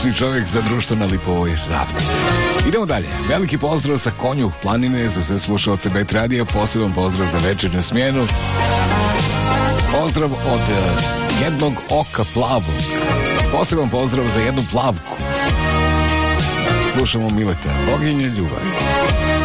odlični čovjek za društvo na Lipovoj ravni. Idemo dalje. Veliki pozdrav sa Konjuh planine za sve slušalce Bet radija, poseban pozdrav za večernju smjenu. Pozdrav od jednog oka plavog. Poseban pozdrav za jednu plavku. Slušamo Mileta, boginje ljubavi.